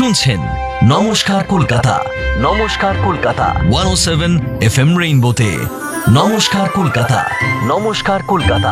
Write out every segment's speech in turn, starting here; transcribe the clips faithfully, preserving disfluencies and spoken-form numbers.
শুনছেন নমস্কার কলকাতা। নমস্কার কলকাতা ওয়ান ও সেভেন এফ এম রেইনবোতে। নমস্কার কলকাতা। নমস্কার কলকাতা।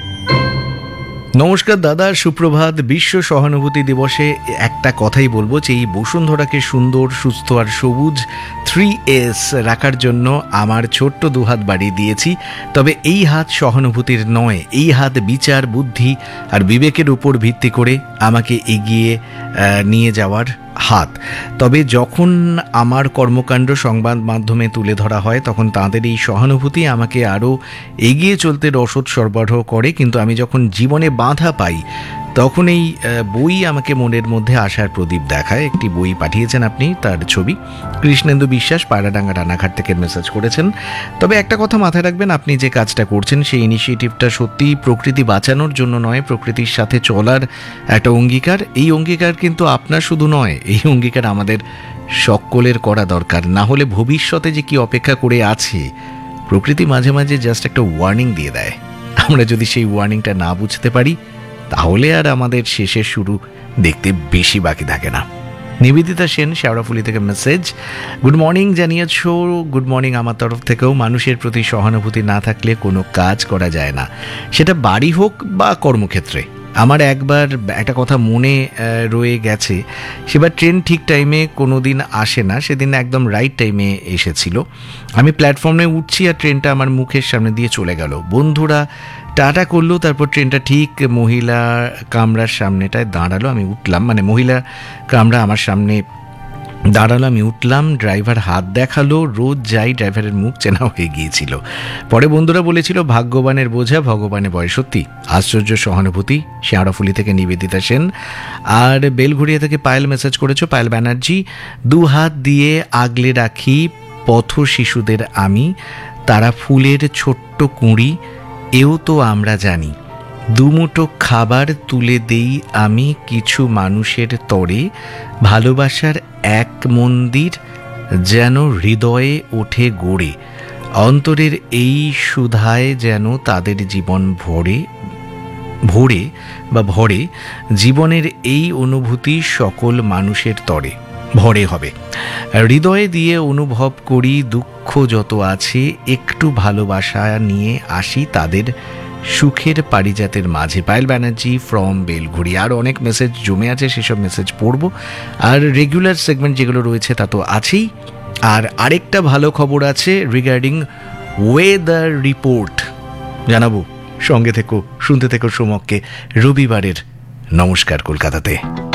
নমস্কার দাদা, সুপ্রভাত। বিশ্ব সহানুভূতি দিবসে একটা কথাই বলবো যে এই বসুন্ধরাকে সুন্দর, সুস্থ আর সবুজ থ্রি এস রাখার জন্য আমার ছোট্ট দুহাত বাড়িয়ে দিয়েছি। তবে এই হাত সহানুভূতির নয়, এই হাত বিচার, বুদ্ধি আর বিবেকের উপর ভিত্তি করে আমাকে এগিয়ে নিয়ে যাওয়ার হাত। তবে যখন আমার কর্মকাণ্ড সংবাদ মাধ্যমে তুলে ধরা হয় তখন তাদের এই সহানুভূতি আমাকে আরও এগিয়ে চলতে রসদ সরবরাহ করে। কিন্তু আমি যখন জীবনে বাধা পাই তখন এই বই আমাকে মনের মধ্যে আশার প্রদীপ দেখায়। একটি বই পাঠিয়েছেন আপনি, তার ছবি। কৃষ্ণেন্দু বিশ্বাস পায়রাডাঙ্গা রানাঘাট থেকে মেসেজ করেছেন। তবে একটা কথা মাথায় রাখবেন, আপনি যে কাজটা করছেন সেই ইনিশিয়েটিভটা সত্যিই প্রকৃতি বাঁচানোর জন্য নয়, প্রকৃতির সাথে চলার একটা অঙ্গীকার। এই অঙ্গীকার কিন্তু আপনার শুধু নয়, এই অঙ্গীকার আমাদের সকলের করা দরকার। না হলে ভবিষ্যতে যে কি অপেক্ষা করে আছে, প্রকৃতি মাঝে মাঝে জাস্ট একটা ওয়ার্নিং দিয়ে দেয়। আমরা যদি সেই ওয়ার্নিংটা না বুঝতে পারি তাহলে আর আমাদের শেষের শুরু দেখতে বেশি বাকি থাকে না। নিবেদিতা সেন শেওড়াফুলি থেকে message, good morning জানিয়েছ। Good morning আমার তরফ থেকেও। মানুষের প্রতি সহানুভূতি না থাকলে কোনো কাজ করা যায় না, সেটা বাড়ি হোক বা কর্মক্ষেত্রে। আমার একবার একটা কথা মনে রয়ে গেছে, সেবার ট্রেন ঠিক টাইমে কোনো দিন আসে না, সেদিন একদম রাইট টাইমে এসেছিল। আমি প্ল্যাটফর্মে উঠছি আর ট্রেনটা আমার মুখের সামনে দিয়ে চলে গেল। বন্ধুরা টাটা করলো, তারপর ট্রেনটা ঠিক মহিলা কামরার সামনেটায় দাঁড়ালো। আমি উঠলাম, মানে মহিলা কামরা আমার সামনে দাঁড়ালো, আমি উঠলাম। ড্রাইভার হাত দেখালো, রোজ যাই, ড্রাইভারের মুখ চেনা হয়ে গিয়েছিল। পরে বন্ধুরা বলেছিল ভাগ্যবানের বোঝা ভগবানের বয়। সত্যি আশ্চর্য সহানুভূতি। শেওড়াফুলি থেকে নিবেদিতা সেন। আর বেলঘড়িয়া থেকে পায়েল মেসেজ করেছো, পায়েল ব্যানার্জি, দু হাত দিয়ে আগলে রাখি পথ শিশুদের আমি, তারা ফুলের ছোট্ট কুঁড়ি, এও তো আমরা জানি। দুমুটো খাবার তুলে দেই আমি কিছু মানুষের তরে, ভালোবাসার এক মন্দির যেন হৃদয়ে ওঠে গড়ে, অন্তরের এই সুধায় যেন তাদের জীবন ভরে ভরে বা ভরে, জীবনের এই অনুভূতি সকল মানুষের তরে ভরে হবে। হৃদয়ে দিয়ে অনুভব করি দুঃখ যত আছে, একটু ভালোবাসা নিয়ে আসি তাদের সুখের পারিজাতের মাঝে। পায়েল ব্যানার্জি ফ্রম বেলঘড়ি। আর অনেক মেসেজ জমে আছে, সেসব মেসেজ পড়বো। আর রেগুলার সেগমেন্ট যেগুলো রয়েছে তা তো আছেই। আর আরেকটা ভালো খবর আছে রিগার্ডিং ওয়েদার রিপোর্ট জানাবো। সঙ্গে থেকো, শুনতে থেকো সোমককে রবিবারের নমস্কার কলকাতাতে।